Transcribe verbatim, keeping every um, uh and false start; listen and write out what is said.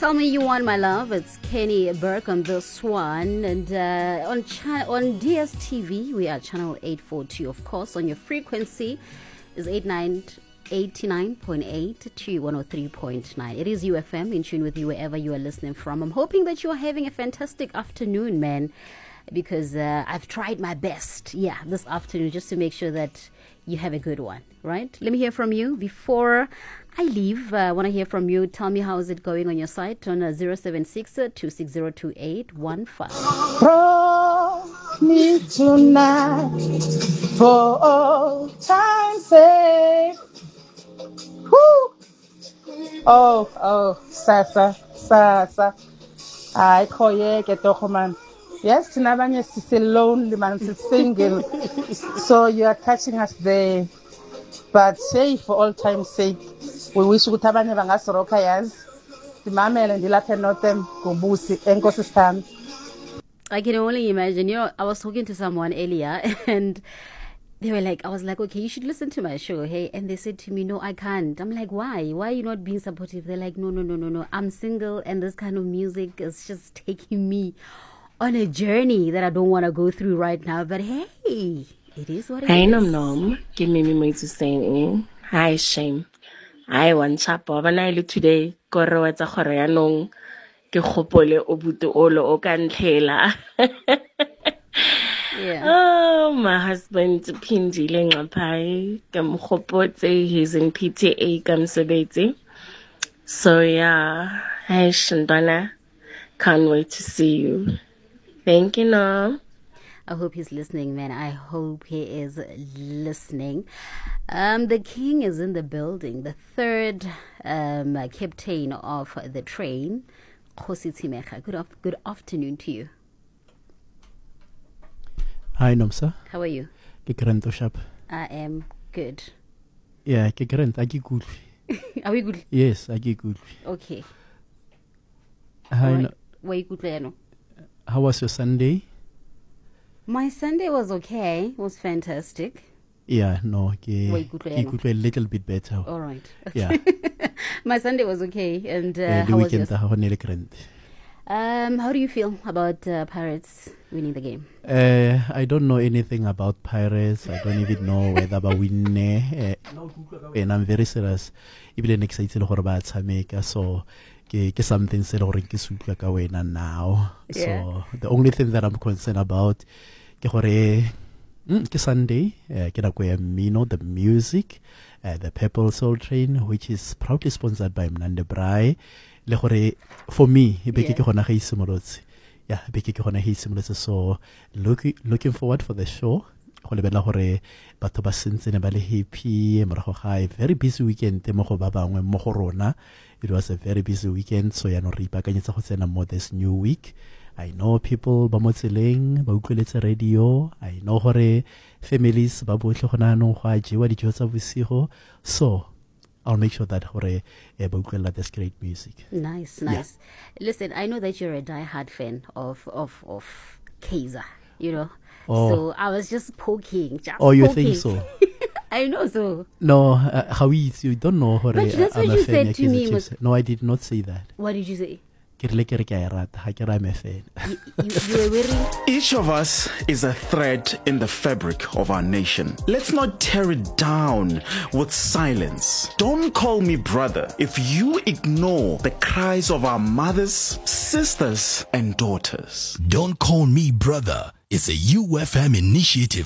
Tell Me You Want My Love. It's Kenny Burke on this one. And uh, on cha- on D S T V, we are channel eight forty, of course. On your frequency is eighty-nine point eight to one oh three point nine. It is U F M, in tune with you wherever you are listening from. I'm hoping that you are having a fantastic afternoon, man, because uh, I've tried my best, yeah, this afternoon, just to make sure that you have a good one, right? Let me hear from you before I leave. I uh, want to hear from you. Tell me, how is it going on your site on uh, zero seven six, two six zero, two eight one five. Promise me tonight for all time's sake. Woo! Oh, oh, Sasa, Sasa. I call you, get man. Yes, Tinabanya is lonely man, is single. So you are catching us there. But say for all time's sake, we wish we would have never asked Rokayas. The mamel and the Latin Notem, Gobusi, Encosystem. I can only imagine. You know, I was talking to someone earlier and they were like, I was like, okay, you should listen to my show, hey? And they said to me, no, I can't. I'm like, why? Why are you not being supportive? They're like, no, no, no, no, no. I'm single and this kind of music is just taking me on a journey that I don't want to go through right now. But hey, it is what it Hi, is. nom nom. Give me me to saying. Hi, shame. I want chap over night today. Koro at a Koreanong. Ke khopole obuto olo o kanthela. Yeah. Oh, my husband Pindile ngapai. Kam khopotse, he's in P T A kam sebeti. So yeah, hi Shandana. Can't wait to see you. Thank you, Nom. I hope he's listening, man. I hope he is listening. Um, the king is in the building. The third um, captain of the train, Khosi Tsimecha. Good, af- good afternoon to you. Hi, Nomsa. How are you? Ke grant shap. I am good. Yeah, ke grant. I get good. Are we good? Yes, I get good. Okay. Hi. Right. No, Were you good, Leno? how was your Sunday? My Sunday was okay. It was fantastic. Yeah, no, ke Were you good, ke Leno? good a little bit better. All right. Yeah. My Sunday was okay. And uh, Eh, the how was weekend yours? ha hone le grant. Um, how do you feel about uh, Pirates winning the game? Uh, I don't know anything about Pirates. I don't even know whether ba win. Uh, and I'm very serious. Even excited le gore ba tshameka, so ke ke something se le gore ke se utlwa ka wena now. Yeah. So the only thing that I'm concerned about ke gore mm, ke Sunday, uh, ke nako ya Mino, the music, uh, the Purple Soul Train, which is proudly sponsored by Mnande Braai. Le gore for me, e be ke ke gona ga isimolotse. Yeah, e be ke ke gona ga isimolotse. So looking looking forward for the show. Go lebella gore batho ba sentsene ba le happy morago ga a very busy weekend mo go ba bangwe mo go rona. It was a very busy weekend, so ya no re ipakanyetsa go tsena mo this new week. I know people ba mo tseleng ba utlweletse radio. I know gore families ba botlhe go na no go a jewa dijo tsa bosigo. So I'll make sure that gore eh, ba utlwela this great music. Nice, nice. Listen, I know that you're a diehard fan of of of Kaiser, you know. Oh. So I was just poking, just Oh, you poking. think so? I know so. No, uh, how is you don't know gore But that's I'm what a you fan said ya to Kaizer me Chiefs. was- No, I did not say that. What did you say? Ke rile ke re ke a e rata, ha ke re I'm a fan. You, you, you were wearing. Each of us is a thread in the fabric of our nation. Let's not tear it down with silence. Don't call me brother if you ignore the cries of our mothers, sisters, and daughters. Don't Call Me Brother is a U F M initiative